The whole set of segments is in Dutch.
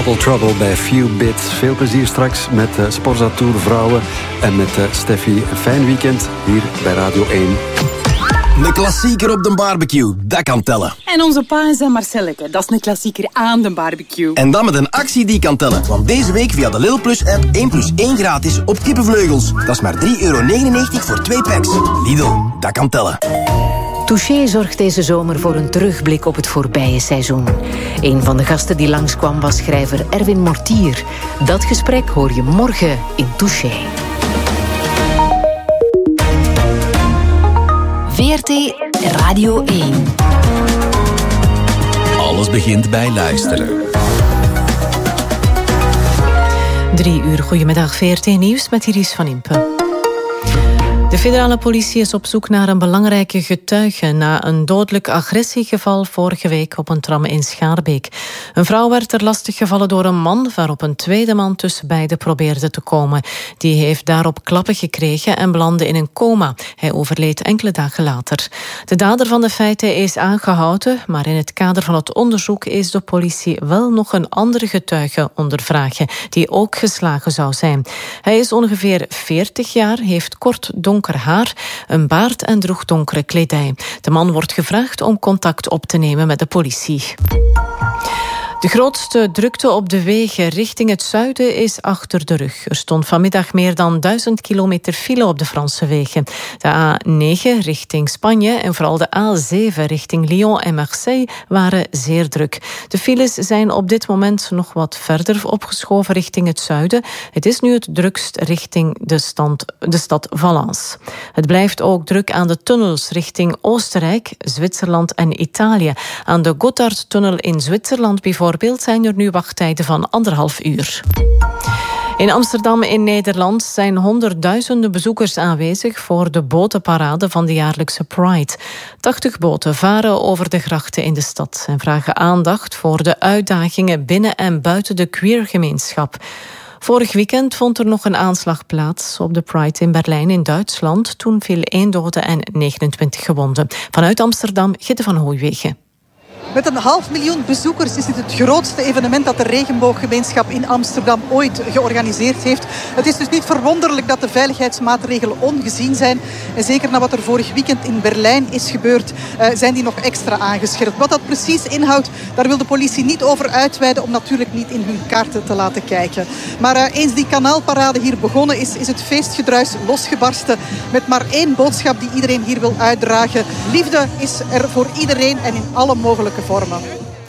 Double Trouble bij Few Bits. Veel plezier straks met Sporza Tour Vrouwen en met Steffi. Een fijn weekend hier bij Radio 1. Een klassieker op de barbecue, dat kan tellen. En onze pa is Marcelleke, dat is een klassieker aan de barbecue. En dan met een actie die kan tellen. Want deze week via de Lidl Plus app 1 plus 1 gratis op kippenvleugels. Dat is maar €3,99 voor 2 packs. Lidl, dat kan tellen. Touché zorgt deze zomer voor een terugblik op het voorbije seizoen. Een van de gasten die langskwam was schrijver Erwin Mortier. Dat gesprek hoor je morgen in Touché. VRT Radio 1. Alles begint bij luisteren. 3 uur, goedemiddag, VRT Nieuws met Iris van Impe. De federale politie is op zoek naar een belangrijke getuige na een dodelijk agressiegeval vorige week op een tram in Schaarbeek. Een vrouw werd er lastiggevallen door een man waarop een tweede man tussen beiden probeerde te komen. Die heeft daarop klappen gekregen en belandde in een coma. Hij overleed enkele dagen later. De dader van de feiten is aangehouden, maar in het kader van het onderzoek is de politie wel nog een andere getuige ondervragen, die ook geslagen zou zijn. Hij is ongeveer 40 jaar, heeft kort donker haar, een baard en droeg donkere kledij. De man wordt gevraagd om contact op te nemen met de politie. De grootste drukte op de wegen richting het zuiden is achter de rug. Er stond vanmiddag meer dan 1000 kilometer file op de Franse wegen. De A9 richting Spanje en vooral de A7 richting Lyon en Marseille waren zeer druk. De files zijn op dit moment nog wat verder opgeschoven richting het zuiden. Het is nu het drukst richting de stad Valence. Het blijft ook druk aan de tunnels richting Oostenrijk, Zwitserland en Italië. Aan de Gotthardtunnel in Zwitserland bijvoorbeeld zijn er nu wachttijden van 1,5 uur. In Amsterdam in Nederland zijn honderdduizenden bezoekers aanwezig voor de botenparade van de jaarlijkse Pride. 80 boten varen over de grachten in de stad en vragen aandacht voor de uitdagingen binnen en buiten de queergemeenschap. Vorig weekend vond er nog een aanslag plaats op de Pride in Berlijn in Duitsland. Toen viel 1 dode en 29 gewonden. Vanuit Amsterdam, Gitte van Hooijwegen. Met 500.000 bezoekers is dit het grootste evenement dat de regenbooggemeenschap in Amsterdam ooit georganiseerd heeft. Het is dus niet verwonderlijk dat de veiligheidsmaatregelen ongezien zijn. En zeker na wat er vorig weekend in Berlijn is gebeurd, zijn die nog extra aangescherpt. Wat dat precies inhoudt, daar wil de politie niet over uitweiden om natuurlijk niet in hun kaarten te laten kijken. Maar eens die kanaalparade hier begonnen is het feestgedruis losgebarsten met maar 1 boodschap die iedereen hier wil uitdragen. Liefde is er voor iedereen en in alle mogelijke vormen.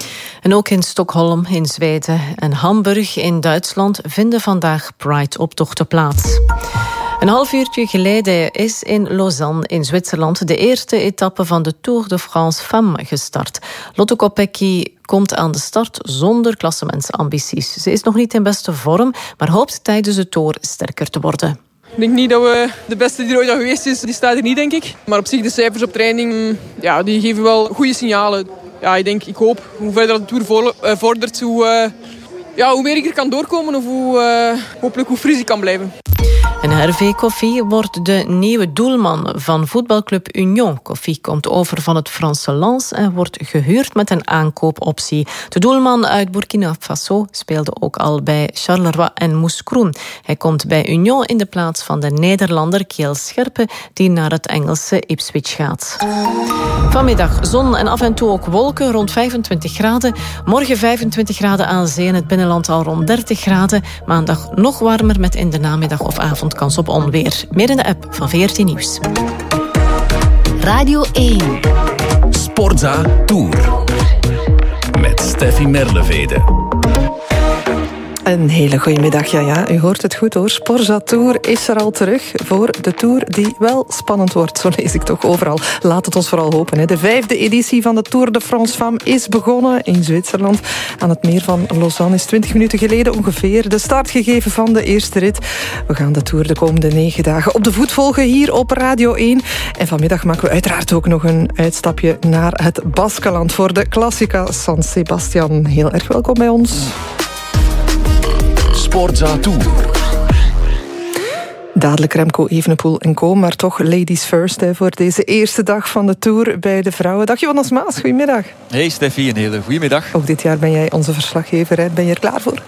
En ook in Stockholm in Zweden en Hamburg in Duitsland vinden vandaag Pride-optochten plaats. Een half uurtje geleden is in Lausanne in Zwitserland de eerste etappe van de Tour de France Femmes gestart. Lotte Kopecky komt aan de start zonder klassementsambities. Ze is nog niet in beste vorm, maar hoopt tijdens de Tour sterker te worden. Ik denk niet dat we de beste die er ooit al geweest is, die staat er niet, denk ik. Maar op zich, de cijfers op training, ja, die geven wel goede signalen. Ja, ik hoop, hoe verder de Tour vordert, hoe meer ik er kan doorkomen of hopelijk hoe fris ik kan blijven. En Hervé Koffie wordt de nieuwe doelman van voetbalclub Union. Koffie komt over van het Franse Lens en wordt gehuurd met een aankoopoptie. De doelman uit Burkina Faso speelde ook al bij Charleroi en Mouscron. Hij komt bij Union in de plaats van de Nederlander Kjell Scherpe, die naar het Engelse Ipswich gaat. Vanmiddag zon en af en toe ook wolken rond 25 graden. Morgen 25 graden aan zee en het binnenland al rond 30 graden. Maandag nog warmer met in de namiddag of avond kans op onweer. Meer in de app van VRT Nieuws. Radio 1. Sporza Tour. Met Steffi Merlevede. Een hele goede middag, ja. U hoort het goed hoor. Sporza Tour is er al terug voor de Tour die wel spannend wordt. Zo lees ik toch overal. Laat het ons vooral hopen. Hè. De 5e editie van de Tour de France Femmes is begonnen in Zwitserland. Aan het meer van Lausanne is 20 minuten geleden ongeveer de start gegeven van de eerste rit. We gaan de Tour de komende 9 dagen op de voet volgen hier op Radio 1. En vanmiddag maken we uiteraard ook nog een uitstapje naar het Baskenland voor de Classica San Sebastian. Heel erg welkom bij ons. Sporza Tour. Dadelijk Remco Evenepoel en co, maar toch ladies first voor deze eerste dag van de Tour bij de vrouwen. Dag Jonas Maas, goedemiddag. Hey Steffi, een hele goedemiddag. Ook dit jaar ben jij onze verslaggever, hè? Ben je er klaar voor?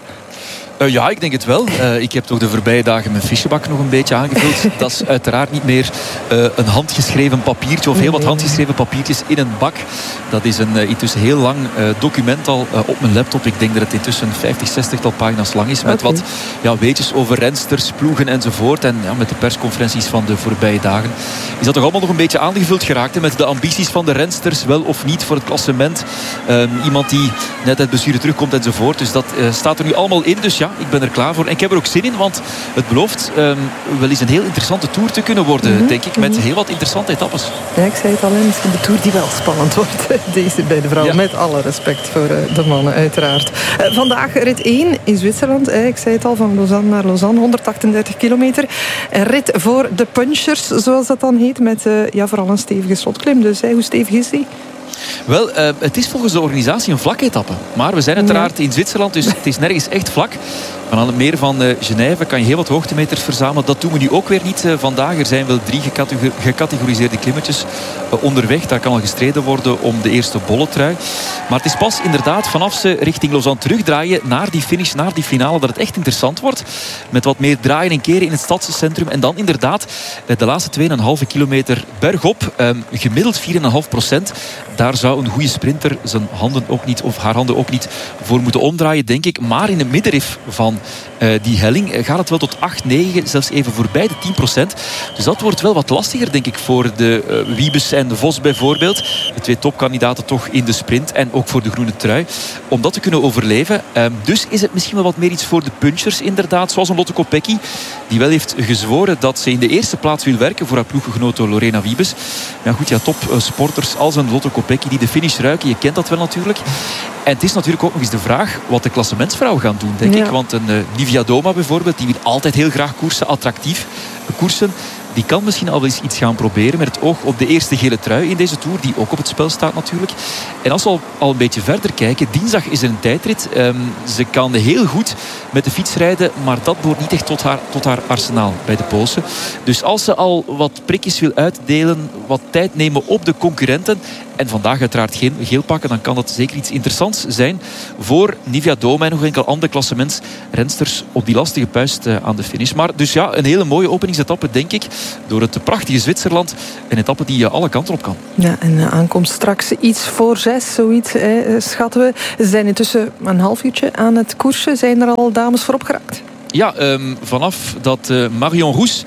Ja, ik denk het wel. Ik heb toch de voorbije dagen mijn fichebak nog een beetje aangevuld. Dat is uiteraard niet meer een handgeschreven papiertje of heel wat handgeschreven papiertjes in een bak. Dat is een intussen heel lang document al op mijn laptop. Ik denk dat het intussen 50-60 pagina's lang is. Met wat weetjes over rensters, ploegen enzovoort. En met de persconferenties van de voorbije dagen is dat toch allemaal nog een beetje aangevuld geraakt. Hè, met de ambities van de rensters, wel of niet voor het klassement. Iemand die net uit blessure terugkomt enzovoort. Dus dat staat er nu allemaal in. Dus ja, ik ben er klaar voor. En ik heb er ook zin in, want het belooft wel eens een heel interessante Tour te kunnen worden, denk ik. Met heel wat interessante etappes. Ja, ik zei het al, misschien de Tour die wel spannend wordt. Deze bij de vrouwen, met alle respect voor de mannen, uiteraard. Vandaag rit 1 in Zwitserland. Ik zei het al, van Lausanne naar Lausanne, 138 kilometer. Een rit voor de punchers, zoals dat dan heet. Met vooral een stevige slotklim. Dus hoe stevig is die? Wel, het is volgens de organisatie een vlakke etappe. Maar we zijn uiteraard in Zwitserland, dus het is nergens echt vlak. Maar aan het meer van Genève kan je heel wat hoogtemeters verzamelen. Dat doen we nu ook weer niet vandaag. Er zijn wel 3 gecategoriseerde klimmetjes onderweg. Daar kan al gestreden worden om de eerste bolletrui. Maar het is pas inderdaad vanaf ze richting Lausanne terugdraaien naar die finish, naar die finale, dat het echt interessant wordt. Met wat meer draaien en keren in het stadscentrum. En dan inderdaad de laatste 2,5 kilometer bergop. Gemiddeld 4,5%. Daar zou een goede sprinter zijn handen ook niet, of haar handen ook niet voor moeten omdraaien, denk ik. Maar in de middenrif van die helling gaat het wel tot 8, 9, zelfs even voorbij de 10%. Dus dat wordt wel wat lastiger, denk ik, voor de Wiebes en de Vos bijvoorbeeld. De 2 topkandidaten toch in de sprint. En ook voor de groene trui. Om dat te kunnen overleven. Dus is het misschien wel wat meer iets voor de punchers, inderdaad. Zoals een Lotte Kopecky, die wel heeft gezworen dat ze in de eerste plaats wil werken voor haar ploeggenote Lorena Wiebes. Ja goed, topsporters als een Lotte Kopecky die de finish ruiken. Je kent dat wel natuurlijk. En het is natuurlijk ook nog eens de vraag wat de klassementsvrouwen gaan doen, denk ik. Want een Nivia Doma bijvoorbeeld, die wil altijd heel graag koersen, attractief koersen. Die kan misschien al wel eens iets gaan proberen met het oog op de eerste gele trui in deze Tour, die ook op het spel staat natuurlijk. En als we al een beetje verder kijken, dinsdag is er een tijdrit. Ze kan heel goed met de fiets rijden, maar dat behoort niet echt tot haar arsenaal bij de Poolse. Dus als ze al wat prikjes wil uitdelen, wat tijd nemen op de concurrenten, en vandaag uiteraard geen geel pakken, dan kan dat zeker iets interessants zijn voor Nivia Doma en nog enkele andere klassementsrensters op die lastige puist aan de finish. Maar dus een hele mooie openingsetappe, denk ik, door het prachtige Zwitserland. Een etappe die alle kanten op kan. Ja, en de aankomst straks iets voor 6, zoiets schatten we. Ze zijn intussen een half uurtje aan het koersen. Zijn er al dames voorop geraakt? Ja, vanaf dat Marion Rousse,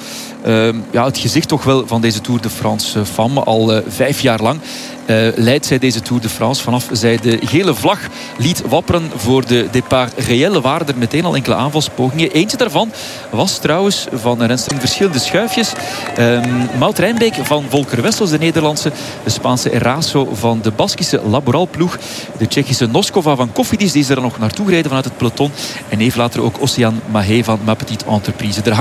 het gezicht toch wel van deze Tour de France femme, al 5 jaar lang leidt zij deze Tour de France. Vanaf zij de gele vlag liet wapperen voor de départ réel, waren er meteen al enkele aanvalspogingen. Eentje daarvan was trouwens van een renster in verschillende schuifjes. Maud Rijnbeek van Volker Wessels, de Nederlandse. De Spaanse Eraso van de Baskische Laboral-ploeg. De Tsjechische Noskova van Cofidis, die is er nog naartoe gereden vanuit het peloton. En even later ook Oceaan Mahé van Ma Petite Entreprise.